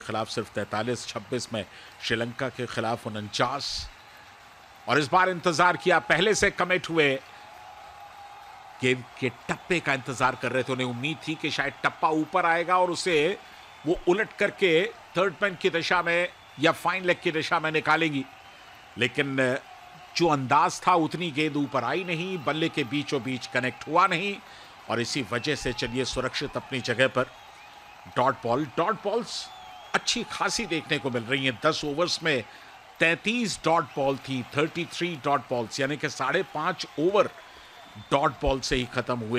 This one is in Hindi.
खिलाफ सिर्फ 43-26 में श्रीलंका के खिलाफ 49। और इस बार इंतजार किया, पहले से कमिट हुए, गेंद के टप्पे का इंतजार कर रहे थे। उन्हें उम्मीद थी कि शायद टप्पा ऊपर आएगा और उसे वो उलट करके थर्ड मैन की दिशा में या फाइन लेग की दिशा में निकालेगी, लेकिन जो अंदाज था उतनी गेंद ऊपर आई नहीं, बल्ले के बीचों बीच कनेक्ट हुआ नहीं, और इसी वजह से चलिए सुरक्षित अपनी जगह पर। डॉट बॉल्स अच्छी खासी देखने को मिल रही हैं। 10 ओवर्स में 33 डॉट बॉल थी, 33 डॉट बॉल्स, यानी कि 5.5 ओवर डॉट बॉल से ही खत्म हुए।